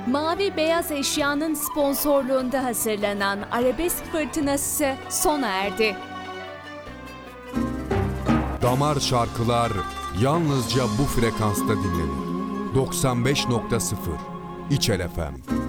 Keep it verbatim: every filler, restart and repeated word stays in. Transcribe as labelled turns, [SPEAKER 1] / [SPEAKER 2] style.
[SPEAKER 1] Mavi Beyaz Eşya'nın sponsorluğunda hazırlanan Arabesk Fırtınası sona erdi.
[SPEAKER 2] Damar şarkılar yalnızca bu frekansta dinlenir. doksan beş nokta sıfır İçel F M